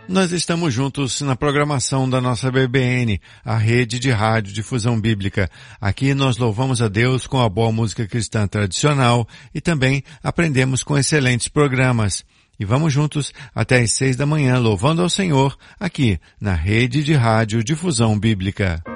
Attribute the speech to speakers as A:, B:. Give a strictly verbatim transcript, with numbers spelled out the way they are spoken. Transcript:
A: Nós estamos juntos na programação da nossa B B N, a rede de rádio difusão bíblica. Aqui nós louvamos a Deus com a boa música cristã tradicional e também aprendemos com excelentes programas. E vamos juntos até às seis da manhã louvando ao Senhor aqui na rede de rádio difusão bíblica.